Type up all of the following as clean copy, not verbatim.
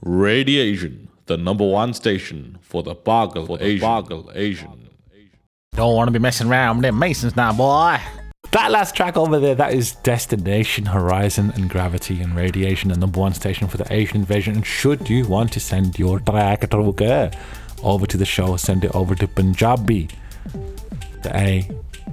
Radiation, the number one station for the Boggle Asian. Don't want to be messing around with them Masons now, boy. That last track over there, that is Destination Horizon and Gravity and Radiation, the number one station for the Asian invasion. And should you want to send your track over to the show, send it over to Punjabi, the A,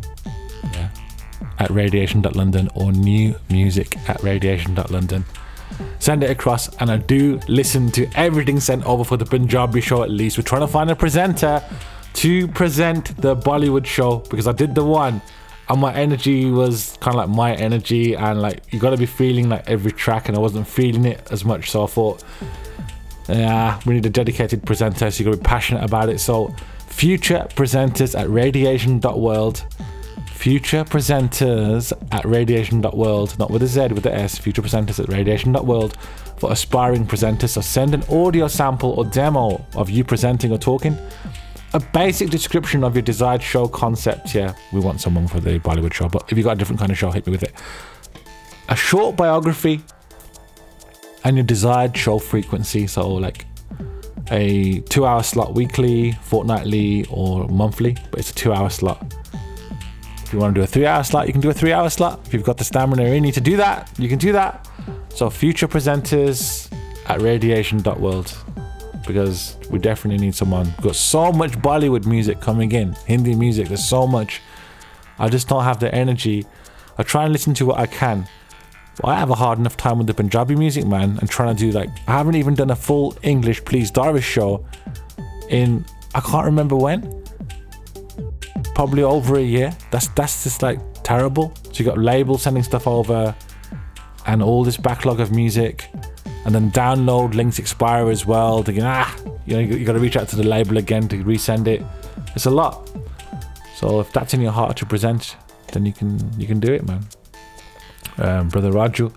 at radiation.london, or new music at radiation.london. Send it across, and I do listen to everything sent over for the Punjabi show. At least we're trying to find a presenter to present the Bollywood show, because I did the one and my energy was kind of like my energy, and like you got to be feeling like every track, and I wasn't feeling it as much. So I thought, yeah, we need a dedicated presenter, so you got to be passionate about it. So future presenters at radiation.world, future presenters at radiation.world, not with a Z, with the S, future presenters at radiation.world for aspiring presenters. So send an audio sample or demo of you presenting or talking, a basic description of your desired show concept. Yeah, we want someone for the Bollywood show, but if you got a different kind of show, hit me with it. A short biography and your desired show frequency. So like a 2-hour slot weekly, fortnightly, or monthly, but it's a 2-hour slot. If you want to do a 3-hour slot, you can do a 3-hour slot. If you've got the stamina you need to do that, you can do that. So future presenters at radiation.world, because we definitely need someone. We've got so much Bollywood music coming in, Hindi music, there's so much. I just don't have the energy. I try and listen to what I can, but I have a hard enough time with the Punjabi music, man, and trying to do like, I haven't even done a full English Please Darvish show in, I can't remember when, probably over a year. That's just like terrible. So you got labels sending stuff over and all this backlog of music, and then download links expire as well. Thinking, you got to reach out to the label again to resend it. It's a lot. So if that's in your heart to present, then you can do it, man. Brother Raju,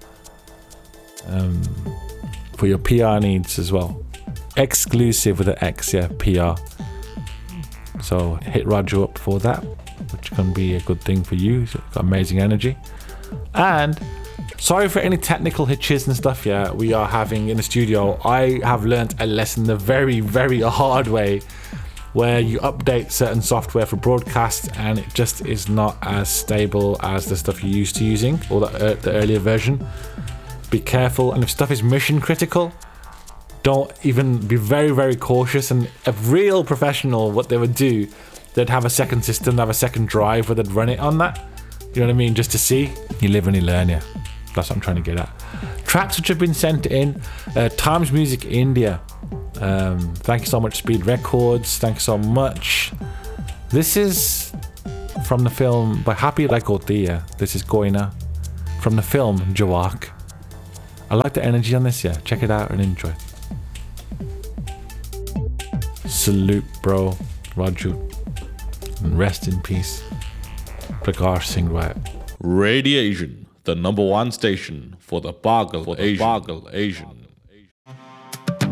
for your PR needs as well. Exclusive with an X, yeah, PR. So hit Raju up for that, which can be a good thing for you. He's got amazing energy. And sorry for any technical hitches and stuff, yeah, we are having in the studio. I have learnt a lesson the very, very hard way, where you update certain software for broadcast and it just is not as stable as the stuff you're used to using, or the earlier version. Be careful, and if stuff is mission critical, don't even, be very, very cautious. And a real professional, what they would do, they'd have a second system, have a second drive where they'd run it on that. You know what I mean? Just to see. You live and you learn, yeah. That's what I'm trying to get at. Tracks which have been sent in. Times Music India. Thank you so much, Speed Records. Thank you so much. This is from the film by Happy Laikotia. This is Koina from the film Jawak. I like the energy on this, yeah. Check it out and enjoy. Salute, bro, Raju, and rest in peace, Prakash Singh Wyatt. Radiation, the number one station for the Boggle Asian.